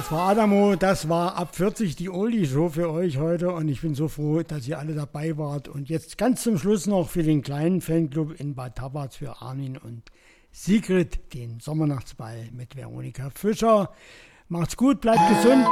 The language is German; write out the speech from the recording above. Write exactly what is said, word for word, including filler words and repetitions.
Das war Adamo, das war Ab vierzig, die Oldie-Show für euch heute und ich bin so froh, dass ihr alle dabei wart. Und jetzt ganz zum Schluss noch für den kleinen Fanclub in Bad Tabarz für Armin und Sigrid den Sommernachtsball mit Veronika Fischer. Macht's gut, bleibt gesund.